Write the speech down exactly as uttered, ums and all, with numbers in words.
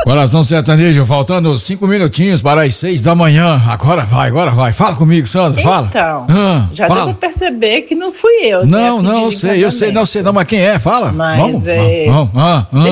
Coração Sertanejo, faltando cinco minutinhos para as seis da manhã. Agora vai, agora vai. Fala comigo, Sandra, fala. Então, ah, já fala. deu pra perceber que não fui eu. Não, né, não, eu sei, eu sei, não sei, não, mas quem é? Fala. Mas vamos, é... vamos, vamos, vamos.